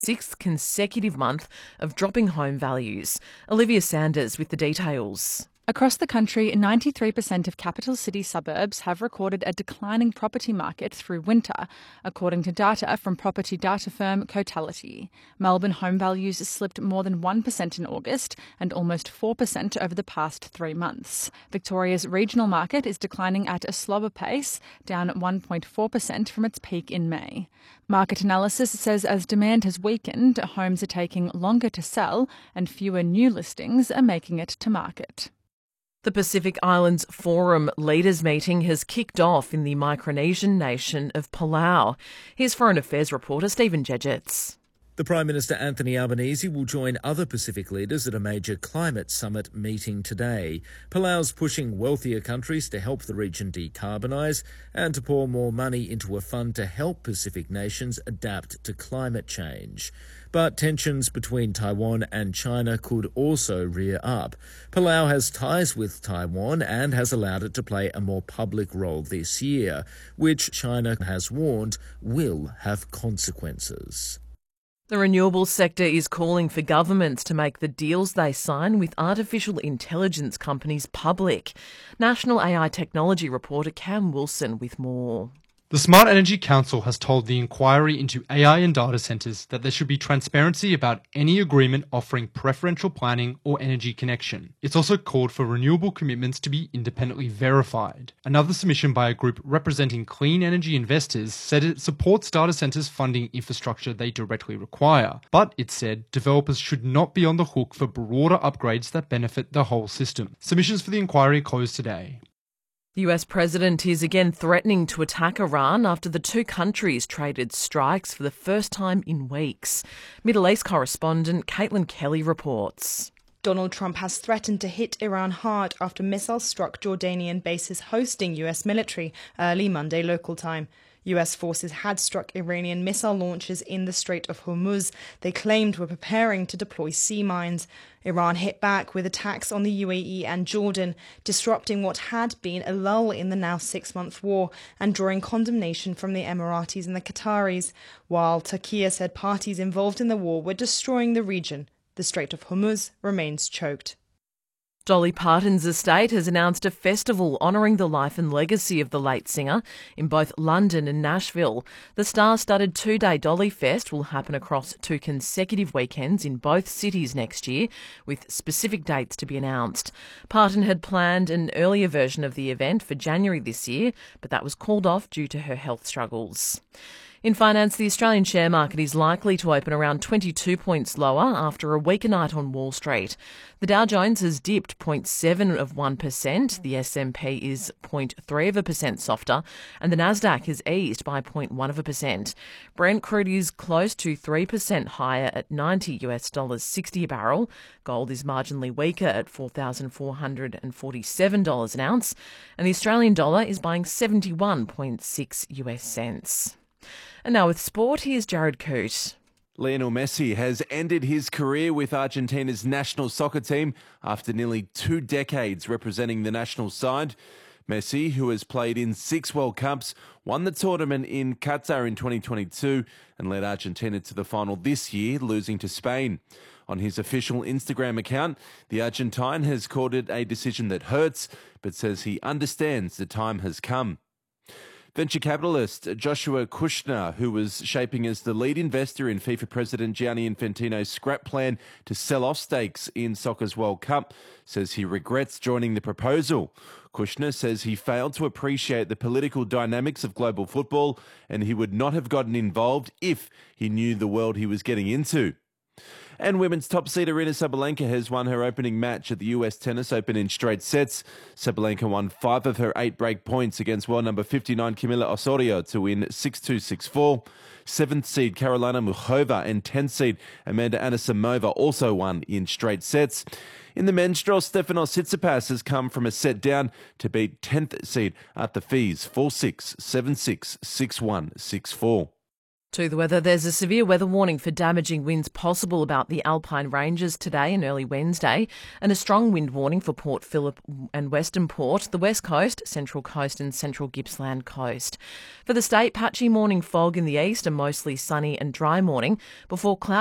sixth consecutive month of dropping home values. Olivia Sanders with the details. Across the country, 93% of capital city suburbs have recorded a declining property market through winter, according to data from property data firm Cotality. Melbourne home values slipped more than 1% in August and almost 4% over the past 3 months. Victoria's regional market is declining at a slower pace, down 1.4% from its peak in May. Market analysis says as demand has weakened, homes are taking longer to sell and fewer new listings are making it to market. The Pacific Islands Forum Leaders Meeting has kicked off in the Micronesian nation of Palau. Here's Foreign Affairs reporter Stephen Jedgetts. The Prime Minister Anthony Albanese will join other Pacific leaders at a major climate summit meeting today. Palau's pushing wealthier countries to help the region decarbonise and to pour more money into a fund to help Pacific nations adapt to climate change. But tensions between Taiwan and China could also rear up. Palau has ties with Taiwan and has allowed it to play a more public role this year, which China has warned will have consequences. The renewables sector is calling for governments to make the deals they sign with artificial intelligence companies public. National AI technology reporter Cam Wilson with more. The Smart Energy Council has told the inquiry into AI and data centres that there should be transparency about any agreement offering preferential planning or energy connection. It's also called for renewable commitments to be independently verified. Another submission by a group representing clean energy investors said it supports data centres funding infrastructure they directly require, but it said developers should not be on the hook for broader upgrades that benefit the whole system. Submissions for the inquiry closed today. The US president is again threatening to attack Iran after the two countries traded strikes for the first time in weeks. Middle East correspondent Caitlin Kelly reports. Donald Trump has threatened to hit Iran hard after missiles struck Jordanian bases hosting US military early Monday local time. US forces had struck Iranian missile launches in the Strait of Hormuz they claimed were preparing to deploy sea mines. Iran hit back with attacks on the UAE and Jordan, disrupting what had been a lull in the now 6-month war and drawing condemnation from the Emiratis and the Qataris, while Turkey said parties involved in the war were destroying the region. The Strait of Hormuz remains choked. Dolly Parton's estate has announced a festival honouring the life and legacy of the late singer in both London and Nashville. The star-studded 2-day Dolly Fest will happen across 2 consecutive weekends in both cities next year, with specific dates to be announced. Parton had planned an earlier version of the event for January this year, but that was called off due to her health struggles. In finance, the Australian share market is likely to open around 22 points lower after a weaker night on Wall Street. The Dow Jones has dipped 0.7%, the S&P is 0.3% softer, and the Nasdaq has eased by 0.1%. Brent crude is close to 3% higher at $90.60 a barrel. Gold is marginally weaker at $4,447 an ounce, and the Australian dollar is buying 71.6 US cents. And now with sport, here's Jared Coote. Lionel Messi has ended his career with Argentina's national soccer team after nearly 2 decades representing the national side. Messi, who has played in 6 World Cups, won the tournament in Qatar in 2022 and led Argentina to the final this year, losing to Spain. On his official Instagram account, the Argentine has called it a decision that hurts, but says he understands the time has come. Venture capitalist Joshua Kushner, who was shaping as the lead investor in FIFA President Gianni Infantino's scrap plan to sell off stakes in soccer's World Cup, says he regrets joining the proposal. Kushner says he failed to appreciate the political dynamics of global football and he would not have gotten involved if he knew the world he was getting into. And women's top seed Aryna Sabalenka has won her opening match at the US Tennis Open in straight sets. Sabalenka won 5 of her 8 break points against world number 59 Camila Osorio to win 6-2, 6-4. 7th seed Karolina Muchova and 10th seed Amanda Anisimova also won in straight sets. In the men's draw, Stefanos Tsitsipas has come from a set down to beat 10th seed Arthur Fils 4-6, 7-6, 6-1, 6-4. To the weather, there's a severe weather warning for damaging winds possible about the Alpine Ranges today and early Wednesday, and a strong wind warning for Port Phillip and Western Port, the West Coast, Central Coast and Central Gippsland Coast. For the state, patchy morning fog in the east, a mostly sunny and dry morning before clouds